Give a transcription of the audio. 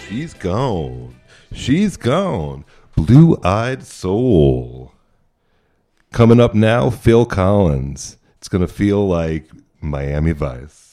She's gone. She's gone. Blue-Eyed Soul. Coming up now, Phil Collins. It's going to feel like Miami Vice.